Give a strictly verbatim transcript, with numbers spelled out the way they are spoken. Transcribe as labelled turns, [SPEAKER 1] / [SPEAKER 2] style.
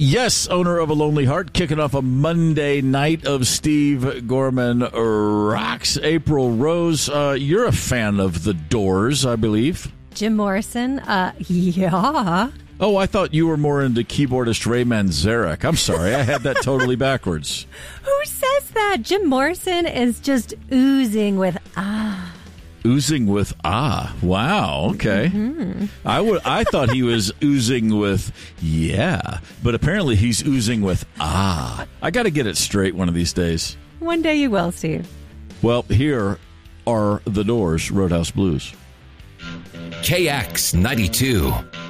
[SPEAKER 1] Yes, owner of a lonely heart, kicking off a Monday night of Steve Gorman Rocks. April Rose, uh, you're a fan of The Doors, I believe.
[SPEAKER 2] Jim Morrison, uh, yeah.
[SPEAKER 1] Oh, I thought you were more into keyboardist Ray Manzarek. I'm sorry, I had that totally backwards.
[SPEAKER 2] Who says that? Jim Morrison is just oozing with ah.
[SPEAKER 1] Oozing with ah. Wow, okay. Mm-hmm. I would I thought he was oozing with yeah, but apparently he's oozing with ah. I got to get it straight one of these days.
[SPEAKER 2] One day you will, Steve.
[SPEAKER 1] Well, here are The Doors, Roadhouse Blues.
[SPEAKER 3] K X ninety-two.